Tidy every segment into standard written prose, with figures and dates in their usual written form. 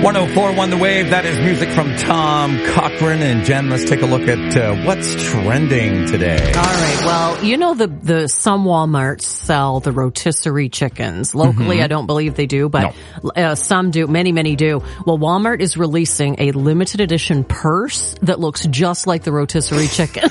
104.1 The Wave. That is music from Tom Cochrane. And Jen, let's take a look at what's trending today. All right. Well, you know the some Walmarts sell the rotisserie chickens. Locally, I don't believe they do, but some do. Many do. Well, Walmart is releasing a limited edition purse that looks just like the rotisserie chicken.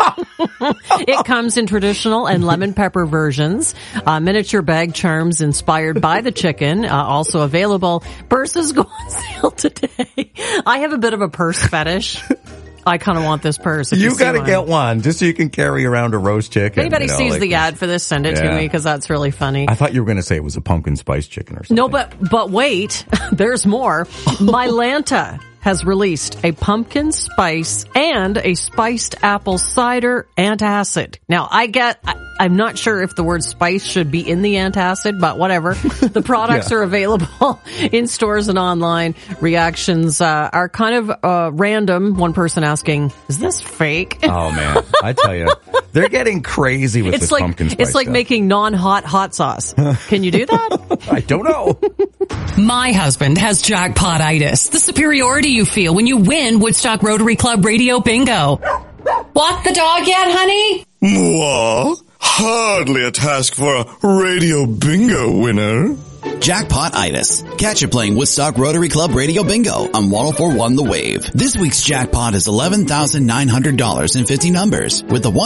It comes in traditional and lemon pepper versions. Miniature bag charms inspired by the chicken, also available. Purses go on sale today. I have a bit of a purse fetish. I kind of want this purse. You got to get one just so you can carry around a roast chicken. Anybody sees the ad for this, send it to me because that's really funny. I thought you were going to say it was a pumpkin spice chicken or something. No, but wait, there's more. Mylanta has released a pumpkin spice and a spiced apple cider antacid. Now, I'm not sure if the word spice should be in the antacid, but whatever. The products are available in stores and online. Reactions are kind of random. One person asking, is this fake? Oh, man. I tell you, they're getting crazy with this pumpkin spice It's like stuff. Making non-hot hot sauce. Can you do that? I don't know. My husband has jackpot-itis, the superiority you feel when you win Woodstock Rotary Club Radio Bingo. Walk the dog yet, honey? Mwah. Hardly a task for a Radio Bingo winner. Jackpot-itis. Catch it playing Woodstock Rotary Club Radio Bingo on 104.1 The Wave. This week's jackpot is $11,900 in 50 numbers with a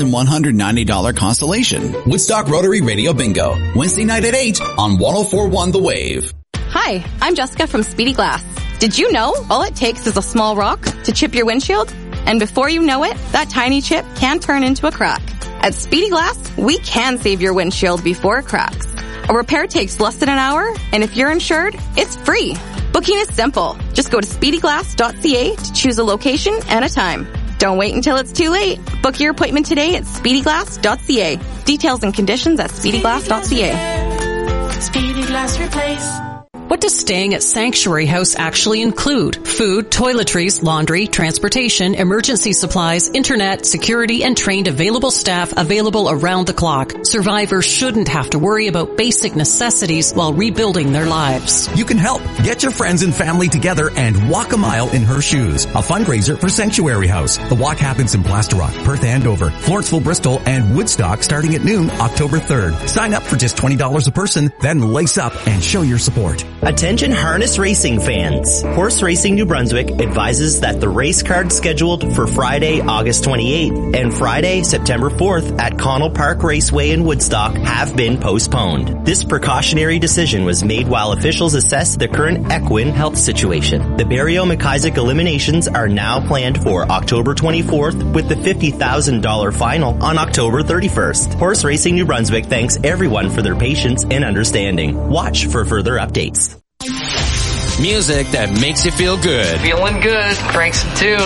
$1,190 consolation. Woodstock Rotary Radio Bingo. Wednesday night at 8 on 104.1 The Wave. Hi, I'm Jessica from Speedy Glass. Did you know all it takes is a small rock to chip your windshield? And before you know it, that tiny chip can turn into a crack. At Speedy Glass, we can save your windshield before it cracks. A repair takes less than an hour, and if you're insured, it's free. Booking is simple. Just go to speedyglass.ca to choose a location and a time. Don't wait until it's too late. Book your appointment today at speedyglass.ca. Details and conditions at speedyglass.ca. Speedy Glass Replace. What does staying at Sanctuary House actually include? Food, toiletries, laundry, transportation, emergency supplies, internet, security, and trained available staff available around the clock. Survivors shouldn't have to worry about basic necessities while rebuilding their lives. You can help. Get your friends and family together and walk a mile in her shoes. A fundraiser for Sanctuary House. The walk happens in Plaster Rock, Perth Andover, Florenceville, Bristol, and Woodstock starting at noon, October 3rd. Sign up for just $20 a person, then lace up and show your support. Attention harness racing fans. Horse Racing New Brunswick advises that the race cards scheduled for Friday, August 28th and Friday, September 4th at Connell Park Raceway in Woodstock have been postponed. This precautionary decision was made while officials assess the current equine health situation. The Barrio-McIsaac eliminations are now planned for October 24th with the $50,000 final on October 31st. Horse Racing New Brunswick thanks everyone for their patience and understanding. Watch for further updates. Music that makes you feel good. Feeling good. Crank some tunes.